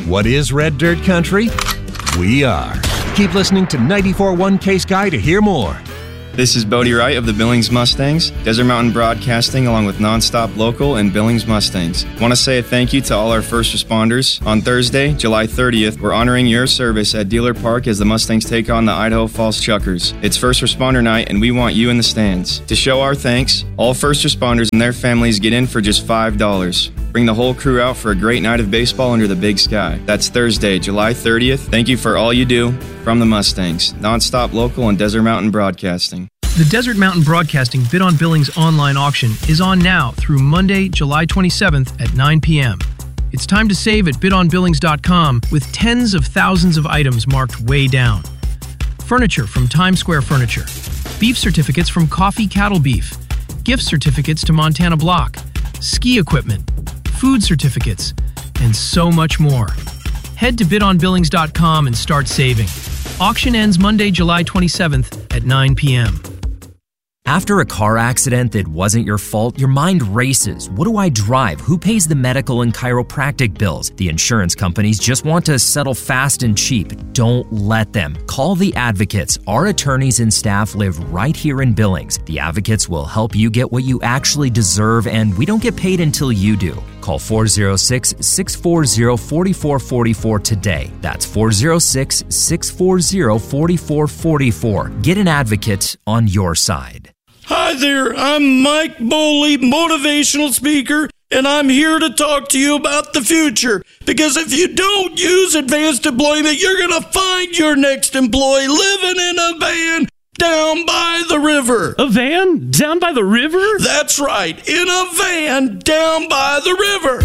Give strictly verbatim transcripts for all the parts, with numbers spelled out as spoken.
What is Red Dirt Country? We are. Keep listening to ninety-four point one K Sky to hear more. This is Bodie Wright of the Billings Mustangs, Desert Mountain Broadcasting, along with Nonstop Local and Billings Mustangs. Want to say a thank you to all our first responders. On Thursday, July thirtieth, we're honoring your service at Dealer Park as the Mustangs take on the Idaho Falls Chuckers. It's First Responder Night, and we want you in the stands. To show our thanks, all first responders and their families get in for just five dollars. Bring the whole crew out for a great night of baseball under the big sky. That's Thursday, July thirtieth. Thank you for all you do. From the Mustangs, Nonstop Local and Desert Mountain Broadcasting. The Desert Mountain Broadcasting Bid on Billings online auction is on now through Monday, July twenty-seventh at nine p.m. It's time to save at bid on billings dot com with tens of thousands of items marked way down. Furniture from Times Square Furniture. Beef certificates from Coffee Cattle Beef. Gift certificates to Montana Block. Ski equipment. Food certificates. And so much more. Head to bid on billings dot com and start saving. Auction ends Monday, July twenty-seventh at nine p.m. After a car accident that wasn't your fault, your mind races. What do I drive? Who pays the medical and chiropractic bills? The insurance companies just want to settle fast and cheap. Don't let them. Call the Advocates. Our attorneys and staff live right here in Billings. The Advocates will help you get what you actually deserve, and we don't get paid until you do. Call four oh six, six four oh, four four four four today. That's four oh six, six four oh, four four four four. Get an Advocate on your side. Hi there, I'm Mike Boley, motivational speaker, and I'm here to talk to you about the future. Because if you don't use advanced employment, you're going to find your next employee living in a van down by the river. A van down by the river? That's right, in a van down by the river.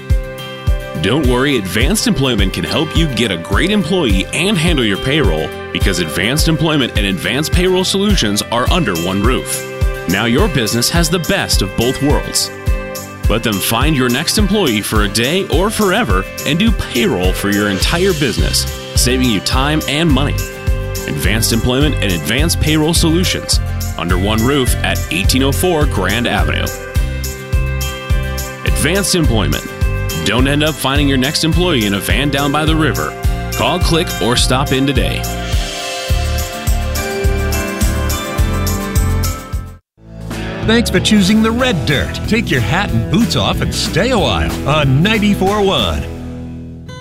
Don't worry, Advanced Employment can help you get a great employee and handle your payroll, because Advanced Employment and Advanced Payroll Solutions are under one roof. Now your business has the best of both worlds. Let them find your next employee for a day or forever and do payroll for your entire business, saving you time and money. Advanced Employment and Advanced Payroll Solutions, under one roof at eighteen oh four Grand Avenue. Advanced Employment. Don't end up finding your next employee in a van down by the river. Call, click, or stop in today. Thanks for choosing the Red Dirt. Take your hat and boots off and stay a while on ninety-four point one.